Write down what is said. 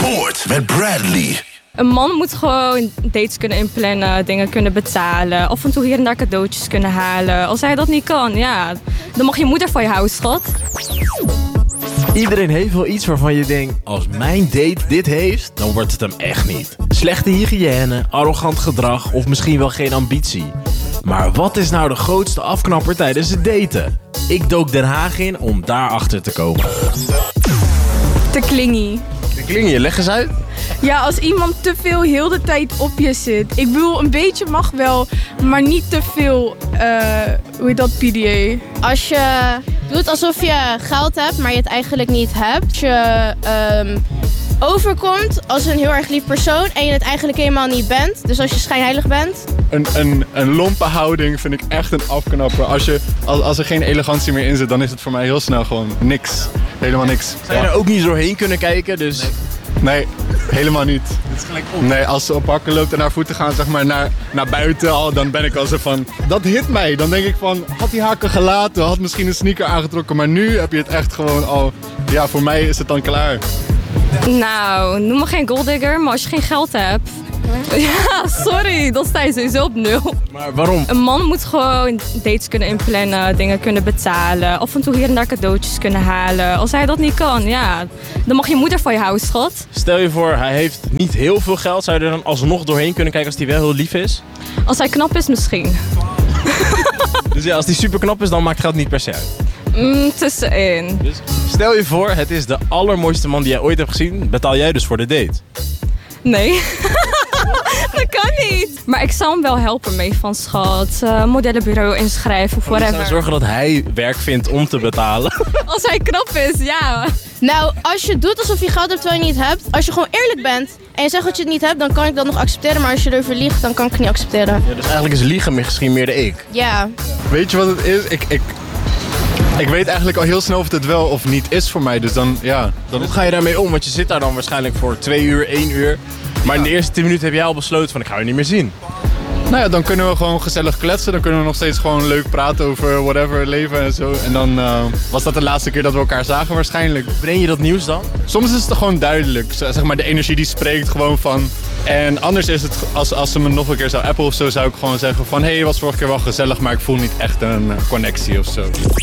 Noord met Bradley. Een man moet gewoon dates kunnen inplannen, dingen kunnen betalen. Af en toe hier en daar cadeautjes kunnen halen. Als hij dat niet kan, ja, dan mag je moeder van je houden, schat. Iedereen heeft wel iets waarvan je denkt, als mijn date dit heeft, dan wordt het hem echt niet. Slechte hygiëne, arrogant gedrag of misschien wel geen ambitie. Maar wat is nou de grootste afknapper tijdens het daten? Ik dook Den Haag in om daarachter te komen. Te klingie. De klingie, leg eens uit. Ja, als iemand te veel heel de tijd op je zit. Ik bedoel, een beetje mag wel, maar niet te veel, hoe heet dat, PDA? Als je doet alsof je geld hebt, maar je het eigenlijk niet hebt. Als je overkomt als een heel erg lief persoon en je het eigenlijk helemaal niet bent. Dus als je schijnheilig bent. Een lompe houding vind ik echt een afknapper. Als er geen elegantie meer in zit, dan is het voor mij heel snel gewoon niks. Helemaal niks. Zou je er ook niet doorheen kunnen kijken? Dus... Nee, helemaal niet. Het is gelijk op. Nee, als ze op hakken loopt en naar voeten gaan, zeg maar, naar buiten al, dan ben ik al zo van, dat hit mij. Dan denk ik van, had die hakken gelaten, had misschien een sneaker aangetrokken, maar nu heb je het echt gewoon al, ja, voor mij is het dan klaar. Nou, noem me geen golddigger, maar als je geen geld hebt... Ja, sorry, dan sta je sowieso op 0. Maar waarom? Een man moet gewoon dates kunnen inplannen, dingen kunnen betalen. Af en toe hier en daar cadeautjes kunnen halen. Als hij dat niet kan, ja, dan mag je moeder van je houden, schat. Stel je voor, hij heeft niet heel veel geld. Zou je er dan alsnog doorheen kunnen kijken als hij wel heel lief is? Als hij knap is, misschien. Dus ja, als hij super knap is, dan maakt geld niet per se uit. Tussenin. Dus stel je voor, het is de allermooiste man die jij ooit hebt gezien. Betaal jij dus voor de date? Nee. Dat kan niet. Maar ik zou hem wel helpen mee van schat. Modellenbureau inschrijven of Ik whatever. zou zorgen dat hij werk vindt om te betalen. Als hij knap is, ja. Nou, als je doet alsof je geld hebt terwijl je het niet hebt. Als je gewoon eerlijk bent en je zegt dat je het niet hebt, dan kan ik dat nog accepteren. Maar als je erover liegt, dan kan ik het niet accepteren. Ja, dus eigenlijk is liegen misschien meer de ik. Ja. Weet je wat het is? Ik weet eigenlijk al heel snel of het wel of niet is voor mij, dus dan, ja. Hoe ga je daarmee om? Want je zit daar dan waarschijnlijk voor 2 uur, 1 uur. Maar in de eerste 10 minuten heb jij al besloten van ik ga je niet meer zien. Nou ja, dan kunnen we gewoon gezellig kletsen. Dan kunnen we nog steeds gewoon leuk praten over whatever, leven en zo. En dan was dat de laatste keer dat we elkaar zagen waarschijnlijk. Breng je dat nieuws dan? Soms is het gewoon duidelijk. Zeg maar, de energie die spreekt gewoon van. En anders is het, als ze me nog een keer zou appen of zo, zou ik gewoon zeggen van... Hé, was vorige keer wel gezellig, maar ik voel niet echt een connectie of zo.